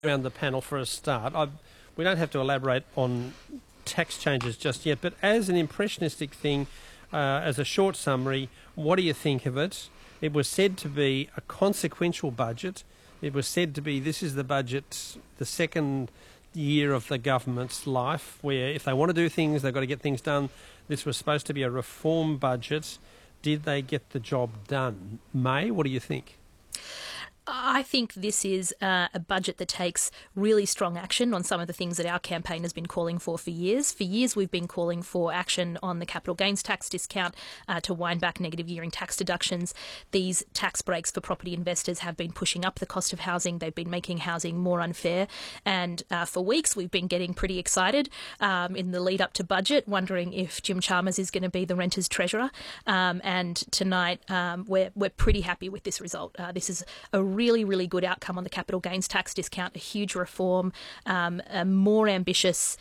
around the panel for a start. We don't have to elaborate on tax changes just yet, but as an impressionistic thing, as a short summary, what do you think of it? It was said to be a consequential budget. It was said to be this is the budget, the second year of the government's life, where if they want to do things, they've got to get things done. This was supposed to be a reform budget. Did they get the job done? May, what do you think? I think this is a budget that takes really strong action on some of the things that our campaign has been calling for years. For years, we've been calling for action on the capital gains tax discount to wind back negative gearing tax deductions. These tax breaks for property investors have been pushing up the cost of housing. They've been making housing more unfair. And for weeks, we've been getting pretty excited in the lead up to budget, wondering if Jim Chalmers is going to be the renters' treasurer. And tonight, we're pretty happy with this result. This is a really good outcome on the capital gains tax discount, a huge reform, a more ambitious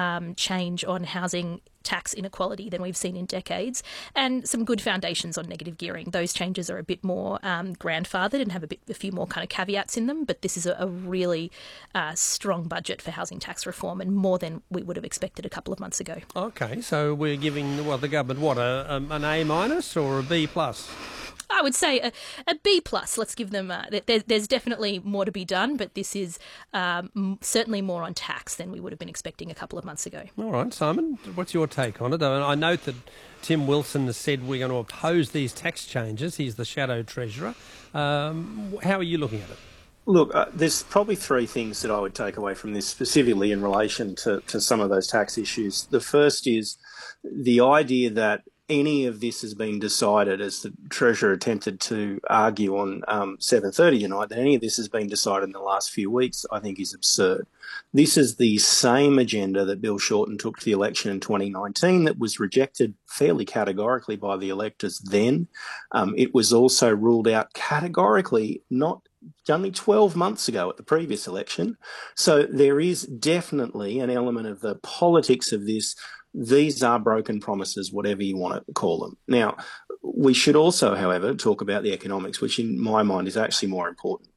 change on housing tax inequality than we've seen in decades, and some good foundations on negative gearing. Those changes are a bit more grandfathered and have a few more kind of caveats in them, but this is a really strong budget for housing tax reform, and more than we would have expected a couple of months ago. Okay, so we're giving the government an A minus or a B plus? I would say a B plus. Let's give them. There's definitely more to be done, but this is certainly more on tax than we would have been expecting a couple of months ago. All right, Simon, what's your take on it? I note that Tim Wilson has said we're going to oppose these tax changes. He's the shadow treasurer. How are you looking at it? Look, there's probably three things that I would take away from this, specifically in relation to some of those tax issues. The first is the idea that any of this has been decided, as the Treasurer attempted to argue on 7:30 tonight, that any of this has been decided in the last few weeks, I think is absurd. This is the same agenda that Bill Shorten took to the election in 2019 that was rejected fairly categorically by the electors then. It was also ruled out categorically only 12 months ago at the previous election. So there is definitely an element of the politics of this. These are broken promises, whatever you want to call them. Now, we should also, however, talk about the economics, which in my mind is actually more important.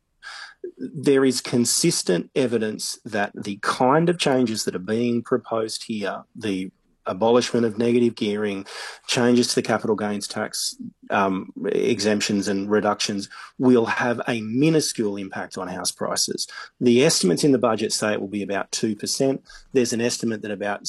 There is consistent evidence that the kind of changes that are being proposed here, the abolishment of negative gearing, changes to the capital gains tax exemptions and reductions, will have a minuscule impact on house prices. The estimates in the budget say it will be about 2%. There's an estimate that about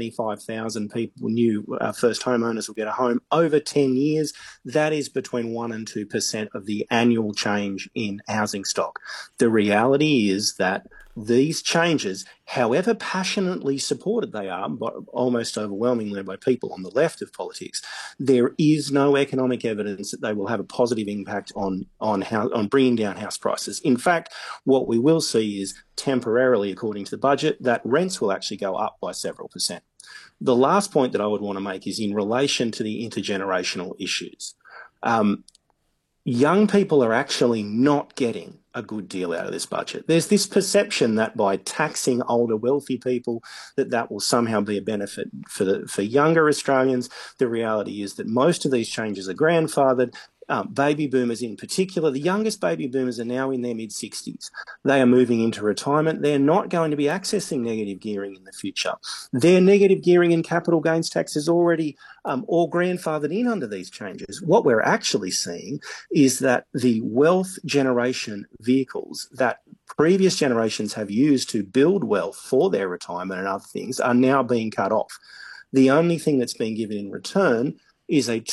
75,000 people, new first homeowners, will get a home over 10 years. That is between 1 and 2% of the annual change in housing stock. The reality is that these changes, however passionately supported they are, but almost overwhelmingly by people on the left of politics, there is no economic evidence that they will have a positive impact on bringing down house prices. In fact, what we will see is temporarily, according to the budget, that rents will actually go up by several percent. The last point that I would want to make is in relation to the intergenerational issues. Young people are actually not getting a good deal out of this budget. There's this perception that by taxing older wealthy people, that will somehow be a benefit for younger Australians. The reality is that most of these changes are grandfathered. Baby boomers in particular, the youngest baby boomers are now in their mid-60s. They are moving into retirement. They're not going to be accessing negative gearing in the future. Their negative gearing and capital gains tax is already all grandfathered in under these changes. What we're actually seeing is that the wealth generation vehicles that previous generations have used to build wealth for their retirement and other things are now being cut off. The only thing that's being given in return is a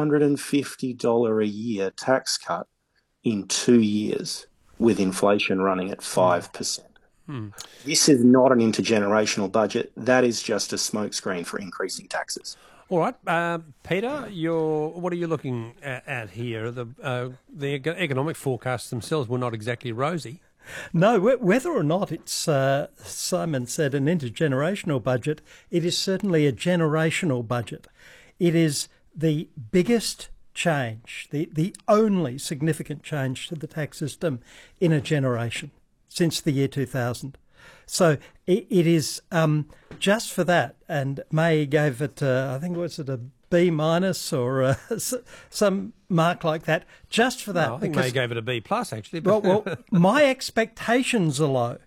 $250 a year tax cut in 2 years, with inflation running at 5%. This is not an intergenerational budget. That is just a smokescreen for increasing taxes. All right, Peter, what are you looking at here? The economic forecasts themselves were not exactly rosy. No, whether or not it's, Simon said, an intergenerational budget, it is certainly a generational budget. It is the biggest change, the only significant change to the tax system in a generation since the year 2000. So it is just for that, and May gave it, I think, was it a B minus or some mark like that, just for that. No, I think May gave it a B plus, actually. Well, my expectations are low.